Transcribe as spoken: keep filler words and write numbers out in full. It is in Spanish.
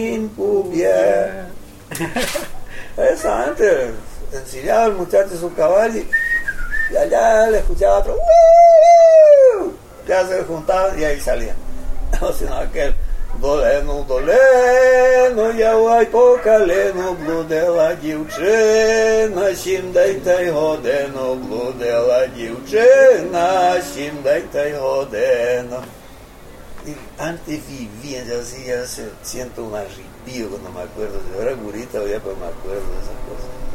Cumbia. Esa antes enseñaba al muchacho su caballo y allá le escuchaba otro. ¡Woo! Ya se juntaban y ahí salían. O sino aquel doleno, doleno, ya guay pocaleno, blu de la дівчина, сім дайте годину, blu de la дівчина, сім дайте годину. Y antes vivía, yo así, ya se, siento un arrepío cuando me acuerdo. Yo era gurita, ya, pero me acuerdo de esas cosas.